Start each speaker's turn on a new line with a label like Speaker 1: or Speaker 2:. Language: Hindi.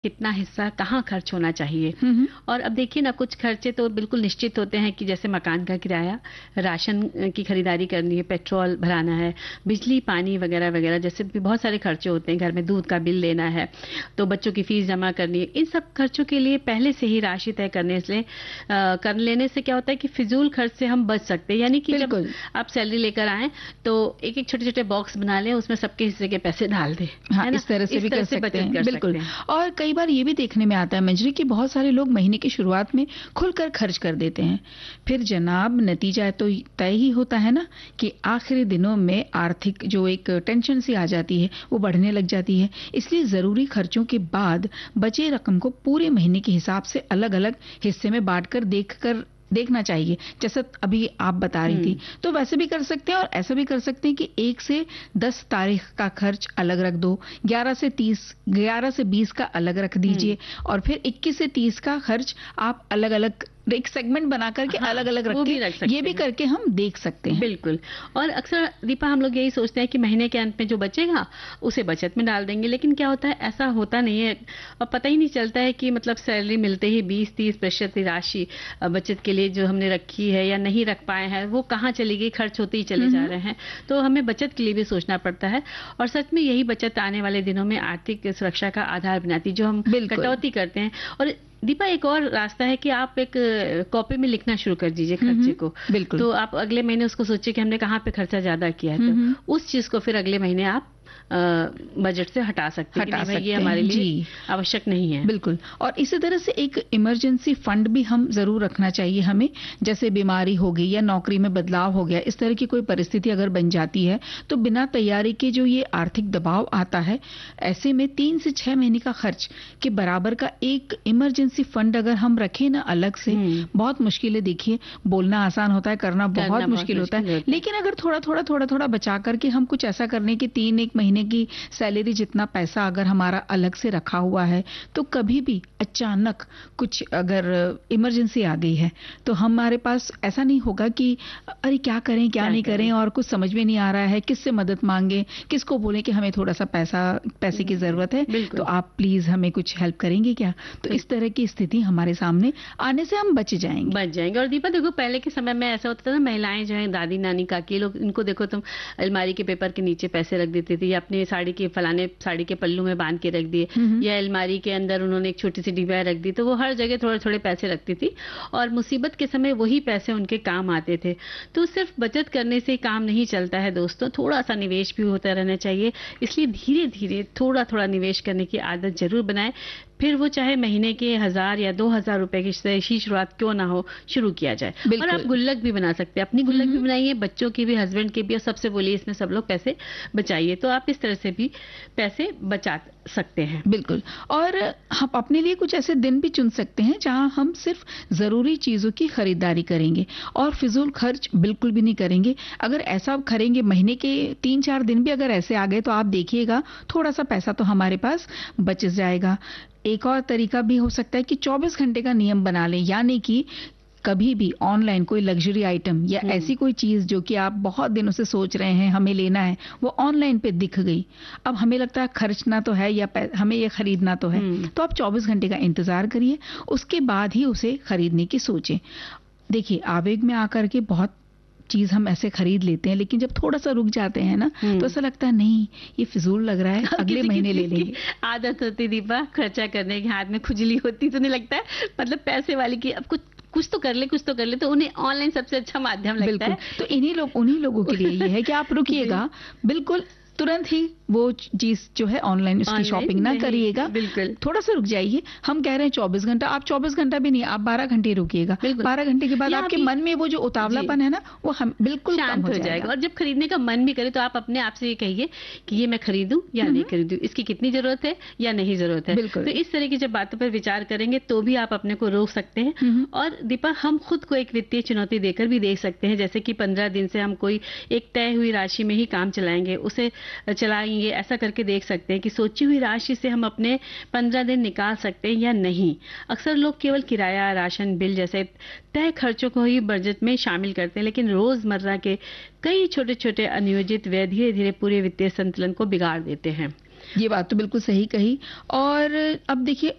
Speaker 1: कितना हिस्सा कहाँ खर्च होना चाहिए। और अब देखिए ना, कुछ खर्चे तो बिल्कुल निश्चित होते हैं कि जैसे मकान का किराया, राशन की खरीदारी करनी है, पेट्रोल भराना है, बिजली पानी वगैरह वगैरह, जैसे भी बहुत सारे खर्चे होते हैं। घर में दूध का बिल देना है, तो बच्चों की फीस जमा करनी है। इन सब खर्चों के लिए पहले से ही राशि तय कर लेने से क्या होता है कि फिजूल खर्च से हम बच सकते हैं। यानी कि जब आप सैलरी लेकर आए तो एक एक छोटे छोटे बॉक्स बना लें, उसमें सबके हिस्से के पैसे डाल दें।
Speaker 2: हाँ, इस तरह से भी कर सकते हैं। बिल्कुल। और कई बार ये भी देखने में आता है मंजरी कि बहुत सारे लोग महीने की शुरुआत में खुलकर खर्च कर देते हैं, फिर जनाब नतीजा तो तय ही होता है ना कि आखिरी दिनों में आर्थिक जो एक टेंशन सी आ जाती है वो बढ़ने लग जाती है। इसलिए जरूरी खर्चों के बाद बचे रकम को पूरे महीने के हिसाब से अलग अलग हिस्से में बांटकर देखना चाहिए। जैसा अभी आप बता रही थी, तो वैसे भी कर सकते हैं और ऐसा भी कर सकते हैं कि 1 से 10 तारीख का खर्च अलग रख दो, 11 से 20 का अलग रख दीजिए, और फिर 21 से 30 का खर्च आप अलग अलग एक सेगमेंट बना करके अलग अलग रख के ये भी करके हम देख सकते हैं।
Speaker 1: बिल्कुल। और अक्सर दीपा हम लोग यही सोचते हैं कि महीने के अंत में जो बचेगा उसे बचत में डाल देंगे, लेकिन क्या होता है, ऐसा होता नहीं है। और पता ही नहीं चलता है कि मतलब सैलरी मिलते ही 20-30% राशि बचत के लिए जो हमने रखी है या नहीं रख पाए हैं, वो कहाँ चली गई, खर्च होते ही चले जा रहे हैं। तो हमें बचत के लिए भी सोचना पड़ता है, और सच में यही बचत आने वाले दिनों में आर्थिक सुरक्षा का आधार बनाती, जो हम कटौती करते हैं। और दीपा एक और रास्ता है कि आप एक कॉपी में लिखना शुरू कर दीजिए खर्चे को।
Speaker 2: बिल्कुल।
Speaker 1: तो आप अगले महीने उसको सोचिए कि हमने कहाँ पे खर्चा ज्यादा किया है, तो उस चीज को फिर अगले महीने आप बजट से हटा सकते हैं। ये हमारे लिए आवश्यक नहीं है।
Speaker 2: बिल्कुल। और इसी तरह से एक इमरजेंसी फंड भी हम जरूर रखना चाहिए हमें। जैसे बीमारी हो गई या नौकरी में बदलाव हो गया, इस तरह की कोई परिस्थिति अगर बन जाती है, तो बिना तैयारी के जो ये आर्थिक दबाव आता है, ऐसे में 3 से 6 महीने का खर्च के बराबर का एक इमरजेंसी फंड अगर हम रखें ना अलग से, बहुत मुश्किल है। देखिए, बोलना आसान होता है, करना बहुत मुश्किल होता है। लेकिन अगर थोड़ा थोड़ा बचा करके हम कुछ ऐसा करने की 3 महीने की सैलरी जितना पैसा अगर हमारा अलग से रखा हुआ है, तो कभी भी अचानक कुछ अगर इमरजेंसी आ गई है, तो हमारे पास ऐसा नहीं होगा कि अरे क्या करें क्या नहीं करें, और कुछ समझ में नहीं आ रहा है, किससे मदद मांगे, किसको बोले कि हमें थोड़ा सा पैसे की जरूरत है, तो आप प्लीज हमें कुछ हेल्प करेंगे क्या। तो इस तरह की स्थिति हमारे सामने आने से हम बच जाएंगे।
Speaker 1: और दीपा देखो, पहले के समय में ऐसा होता था ना, महिलाएं जो है, दादी नानी काकी लोग, इनको देखो तुम अलमारी के पेपर के नीचे पैसे रख देती थी, या अपने साड़ी के फलाने साड़ी के पल्लू में बांध के रख दिए, या अलमारी के अंदर उन्होंने एक छोटी सी डिब्बा रख दी। तो वो हर जगह थोड़े थोड़े पैसे रखती थी, और मुसीबत के समय वही पैसे उनके काम आते थे। तो सिर्फ बचत करने से काम नहीं चलता है दोस्तों, थोड़ा सा निवेश भी होता रहना चाहिए। इसलिए धीरे धीरे थोड़ा थोड़ा निवेश करने की आदत जरूर बनाएं, फिर वो चाहे महीने के 1000 या 2000 रुपए की शुरुआत क्यों ना हो, शुरू किया जाए। और आप गुल्लक भी बना सकते हैं, अपनी गुल्लक भी बनाइए, बच्चों की भी, हस्बैंड की भी, और सबसे बोलिए इसमें सब लोग पैसे बचाइए। तो आप इस तरह से भी पैसे बचा सकते हैं।
Speaker 2: बिल्कुल। और हम अपने लिए कुछ ऐसे दिन भी चुन सकते हैं जहां हम सिर्फ जरूरी चीजों की खरीदारी करेंगे और फिजूल खर्च बिल्कुल भी नहीं करेंगे। अगर ऐसा करेंगे, महीने के 3-4 दिन भी अगर ऐसे आ गए, तो आप देखिएगा थोड़ा सा पैसा तो हमारे पास बच जाएगा। एक और तरीका भी हो सकता है कि 24 घंटे का नियम बना लें, यानी कि कभी भी ऑनलाइन कोई लग्जरी आइटम या ऐसी कोई चीज जो कि आप बहुत दिनों से सोच रहे हैं हमें लेना है, वो ऑनलाइन पे दिख गई, अब हमें लगता है खर्चना तो है या हमें ये खरीदना तो है, तो आप 24 घंटे का इंतजार करिए, उसके बाद ही उसे खरीदने की सोचें। देखिए, आवेग में आकर के बहुत चीज हम ऐसे खरीद लेते हैं, लेकिन जब थोड़ा सा रुक जाते हैं ना, तो ऐसा लगता है नहीं, ये फिजूल लग रहा है, अगले महीने ले लेंगे।
Speaker 1: आदत होती दीपा खर्चा करने की, हाथ में खुजली होती, तो नहीं लगता है मतलब पैसे वाली की अब कुछ तो कर ले, तो उन्हें ऑनलाइन सबसे अच्छा माध्यम लगता है।
Speaker 2: तो उन्हीं लोगों के लिए ये है कि आप रुकिएगा, बिल्कुल तुरंत ही वो चीज जो है ऑनलाइन उसकी शॉपिंग ना करिएगा,
Speaker 1: बिल्कुल
Speaker 2: थोड़ा सा रुक जाइए। हम कह रहे हैं 24 घंटा, आप 24 घंटा भी नहीं, आप 12 घंटे रुकिएगा। 12 घंटे के बाद आपके मन में वो जो उतावलापन है ना, वो हम बिल्कुल
Speaker 1: शांत हो जाएगा। और जब खरीदने का मन भी करे, तो आप अपने आप से ये कहिए कि ये मैं खरीदूं या नहीं खरीदूं, इसकी कितनी जरूरत है या नहीं जरूरत है। तो इस तरह की जब बातों पर विचार करेंगे, तो भी आप अपने को रोक सकते हैं। और दीपा, हम खुद को एक वित्तीय चुनौती देकर भी देख सकते हैं, जैसे कि 15 दिन से हम कोई एक तय हुई राशि में ही काम चलाएंगे, उसे चलाएंगे, ऐसा करके देख सकते हैं कि सोची हुई राशि से हम अपने 15 दिन निकाल सकते हैं या नहीं। अक्सर लोग केवल किराया, राशन बिल जैसे तय खर्चों को ही बजट में शामिल करते हैं, लेकिन रोजमर्रा के कई छोटे छोटे अनियोजित व्यय धीरे धीरे पूरे वित्तीय संतुलन को बिगाड़ देते हैं।
Speaker 2: ये बात तो बिल्कुल सही कही। और अब देखिए,